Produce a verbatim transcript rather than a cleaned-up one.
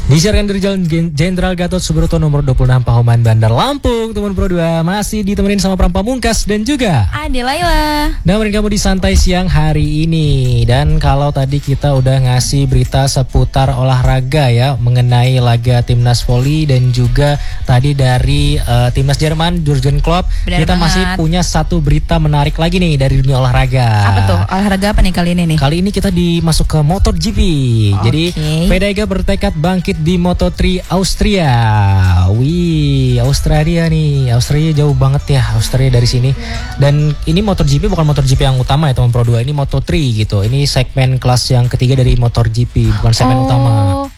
Disiarkan dari Jalan Jenderal Gatot Subroto nomor dua puluh enam Pahoman Bandar Lampung. Teman Pro dua masih ditemenin sama Pram Pamungkas dan juga Ade Laila. Nemenin kamu di Santai Siang hari ini. Dan kalau tadi kita udah ngasih berita seputar olahraga ya, mengenai laga Timnas Voli dan juga tadi dari uh, Timnas Jerman Jurgen Klopp. Benar kita banget. masih punya satu berita menarik lagi nih dari dunia olahraga. Apa tuh? Olahraga apa nih kali ini nih? Kali ini kita dimasuk ke MotoGP. Okay. Jadi Vega bertekad bangkit di Moto tiga Austria. Wih, Australia nih. Australia jauh banget ya, Australia dari sini. Dan ini MotoGP bukan MotoGP yang utama ya teman Pro dua. Ini Moto tiga gitu. Ini segmen kelas yang ketiga dari MotoGP, bukan segmen oh. utama.